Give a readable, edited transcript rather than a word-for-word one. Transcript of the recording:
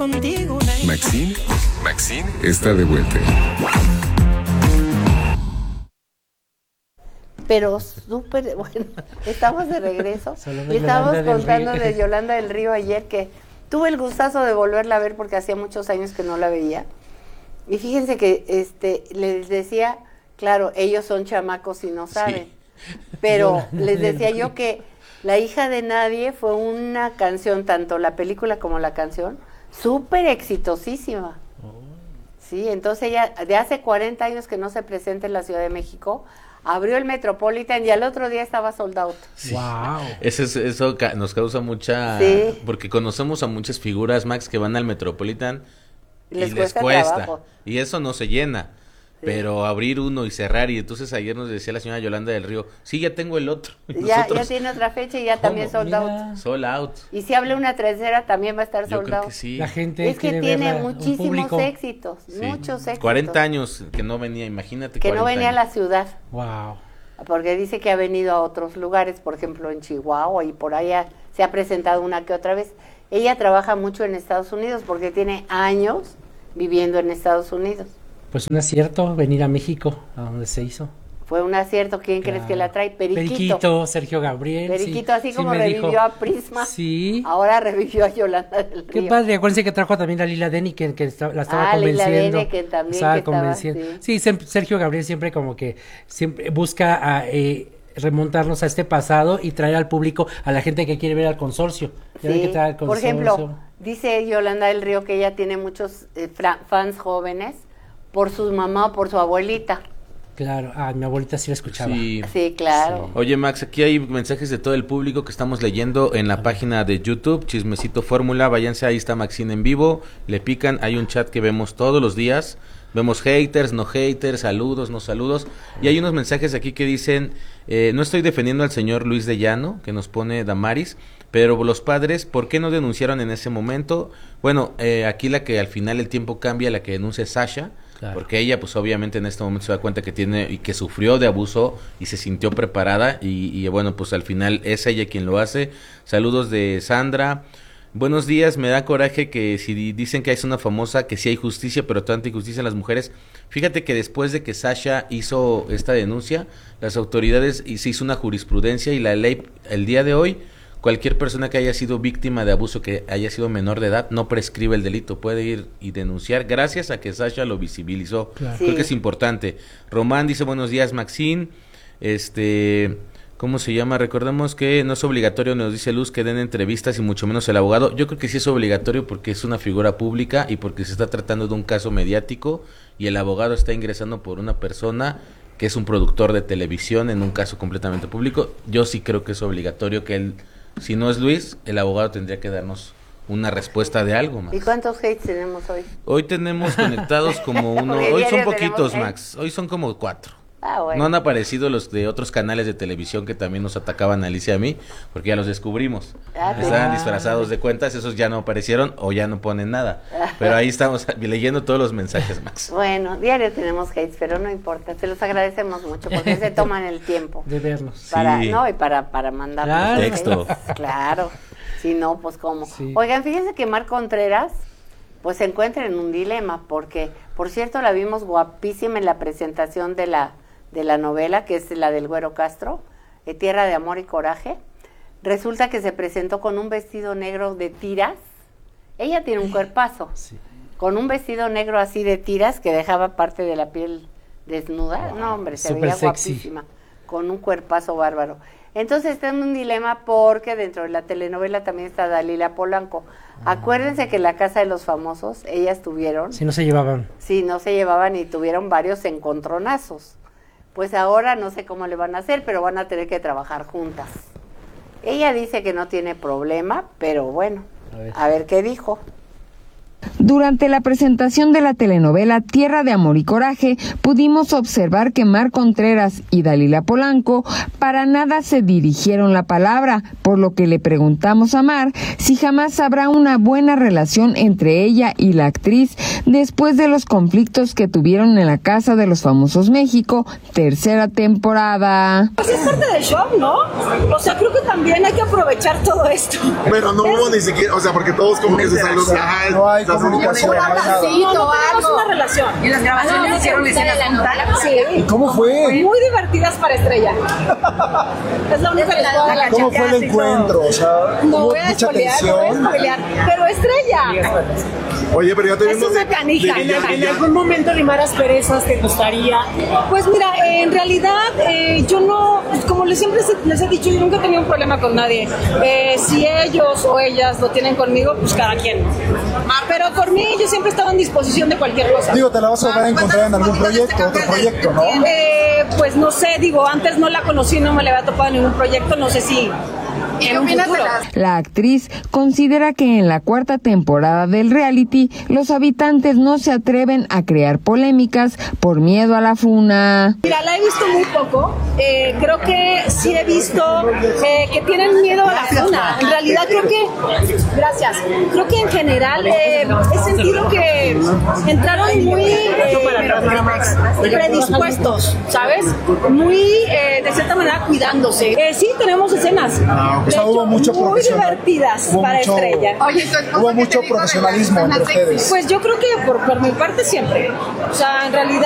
Maxine está de vuelta. Pero súper, bueno, estamos de regreso y estábamos contando de Yolanda del Río ayer, que tuve el gustazo de volverla a ver porque hacía muchos años que no la veía. Y fíjense que les decía, claro, ellos son chamacos y no saben, pero les decía yo que La hija de nadie fue una canción, tanto la película como la canción, súper exitosísima. Sí, entonces ella, de hace 40 años que no se presenta en la Ciudad de México, abrió el Metropolitan y al otro día estaba sold out. Sí. Wow. Eso nos causa mucha... Sí. Porque conocemos a muchas figuras, Max, que van al Metropolitan y les cuesta. Trabajo. Y eso no se llena. Sí. Pero abrir uno y cerrar, y entonces ayer nos decía la señora Yolanda del Río, sí, ya tengo el otro. Ya tiene otra fecha y ya también sold out. Sold out. Y si habla una tercera también va a estar sold out. Sí. La gente es que tiene muchísimos éxitos, sí. Muchos éxitos. 40 años que no venía, imagínate. Que no venía años. a la ciudad. Wow. Porque dice que ha venido a otros lugares, por ejemplo en Chihuahua, y por allá se ha presentado una que otra vez. Ella trabaja mucho en Estados Unidos porque tiene años viviendo en Estados Unidos. Pues un acierto venir a México, a donde se hizo. Fue un acierto. ¿Quién crees que la trae? Periquito. Sergio Gabriel. Periquito, así como revivió a Prisma. Sí. Ahora revivió a Yolanda del Río. Qué padre. Acuérdense que trajo también a Lila Deni, que la estaba convenciendo. Lila Deni, que también estaba convenciendo. Sí, Sergio Gabriel siempre como que siempre busca remontarnos a este pasado y traer al público, a la gente que quiere ver al consorcio. Sí. Por ejemplo, dice Yolanda del Río que ella tiene muchos fans jóvenes por su mamá o por su abuelita. Claro, mi abuelita sí la escuchaba. Sí, claro. Sí. Oye, Max, aquí hay mensajes de todo el público que estamos leyendo en la página de YouTube, Chismecito Fórmula, váyanse, ahí está Maxine en vivo, le pican, hay un chat que vemos todos los días, vemos haters, no haters, saludos, no saludos, y hay unos mensajes aquí que dicen, no estoy defendiendo al señor Luis de Llano, que nos pone Damaris, pero los padres, ¿por qué no denunciaron en ese momento? Bueno, aquí la que al final el tiempo cambia, la que denuncia es Sasha, claro. Porque ella pues obviamente en este momento se da cuenta que tiene y que sufrió de abuso y se sintió preparada y bueno, pues al final es ella quien lo hace. Saludos de Sandra. Buenos días, me da coraje que si dicen que es una famosa, que sí hay justicia, pero tanta injusticia en las mujeres. Fíjate que después de que Sasha hizo esta denuncia, las autoridades se hizo una jurisprudencia y la ley el día de hoy, cualquier persona que haya sido víctima de abuso, que haya sido menor de edad, no prescribe el delito, puede ir y denunciar gracias a que Sasha lo visibilizó. Claro. Sí. Creo que es importante. Román dice, buenos días, Maxine. ¿Cómo se llama? Recordemos que no es obligatorio, nos dice Luz, que den entrevistas y mucho menos el abogado. Yo creo que sí es obligatorio porque es una figura pública y porque se está tratando de un caso mediático y el abogado está ingresando por una persona que es un productor de televisión en un caso completamente público. Yo sí creo que es obligatorio que él... Si no es Luis, el abogado tendría que darnos una respuesta de algo, Max. ¿Y cuántos hates tenemos hoy? Hoy tenemos conectados como uno. Hoy son poquitos, Max. Hoy son como 4. Bueno. No han aparecido los de otros canales de televisión que también nos atacaban a Alicia y a mí, porque ya los descubrimos. Estaban disfrazados de cuentas, esos ya no aparecieron o ya no ponen nada. Pero ahí estamos leyendo todos los mensajes, Max. Bueno, diario tenemos hates, pero no importa. Se los agradecemos mucho porque se toman el tiempo de vernos. No, y para mandarnos claro. Texto. Claro. Si no, pues cómo. Sí. Oigan, fíjense que Mar Contreras pues se encuentra en un dilema porque, por cierto, la vimos guapísima en la presentación de la novela, que es la del Güero Castro, Tierra de Amor y Coraje. Resulta que se presentó con un vestido negro de tiras. Ella tiene un cuerpazo, sí. Con un vestido negro así de tiras que dejaba parte de la piel desnuda. Wow. No, hombre, se veía guapísima, con un cuerpazo bárbaro. Entonces está en un dilema porque dentro de la telenovela también está Dalila Polanco. Acuérdense que en La Casa de los Famosos ellas tuvieron... Sí, no se llevaban. Sí, no se llevaban y tuvieron varios encontronazos. Pues ahora no sé cómo le van a hacer, pero van a tener que trabajar juntas. Ella dice que no tiene problema, pero bueno, a ver qué dijo. Durante la presentación de la telenovela Tierra de Amor y Coraje, pudimos observar que Mar Contreras y Dalila Polanco para nada se dirigieron la palabra, por lo que le preguntamos a Mar si jamás habrá una buena relación entre ella y la actriz después de los conflictos que tuvieron en la Casa de los Famosos México, tercera temporada. Pues es parte del show, ¿no? O sea, creo que también hay que aprovechar todo esto. Pero no hubo ni siquiera, o sea, porque todos como que se saludan. No hay comunicación, no hay nada. No tenemos una relación. ¿Y las grabaciones hicieron escenas juntas? Sí. ¿Y cómo fue? Muy divertidas para Estrella. Es la única que les puedo hablar. ¿Cómo fue el encuentro? O sea, No hubo voy a mucha spoilear, tensión. pero Estrella. Oye, pero ya te Es vimos una canija. ¿En algún momento rimar asperezas te gustaría? Pues mira, en realidad yo no, como siempre les he dicho, yo nunca he tenido un problema con nadie. Si ellos o ellas lo tienen conmigo, pues cada quien. Pero por mí yo siempre he estado en disposición de cualquier cosa. Digo, te la vas a volver a encontrar en algún proyecto, otro proyecto, ¿no? Pues no sé, digo, antes no la conocí, no me le había topado en ningún proyecto, no sé si en un futuro. La actriz considera que en la cuarta temporada del reality, los habitantes no se atreven a crear polémicas por miedo a la funa. Mira, la he visto muy poco. Creo que sí he visto que tienen miedo a la funa. En realidad creo que en general he sentido que entraron muy predispuestos, ¿sabes? Muy, de cierta manera, cuidándose. Sí, tenemos escenas. O sea, hubo mucho muy divertidas para Estrella. Oye, Hubo mucho profesionalismo entre ustedes. Pues yo creo que por mi parte siempre. O sea, en realidad